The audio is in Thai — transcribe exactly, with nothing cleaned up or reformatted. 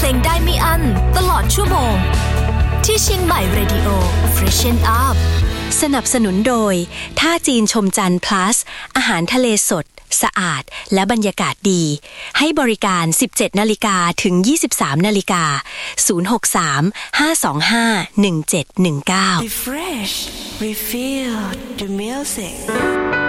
ลงได้ไม่อั้นตลอดชั่วโมงที่เชียงใหม่ Radio Freshen Up สนับสนุนโดยท่าจีนชมจันทร์ plus อาหารทะเลสดสะอาดและบรรยากาศดีให้บริการ สิบเจ็ดนาฬิกา ถึง ยี่สิบสามนาฬิกา ศูนย์ หก สาม ห้า สอง ห้า หนึ่ง เจ็ด หนึ่ง เก้า Refresh, refill the music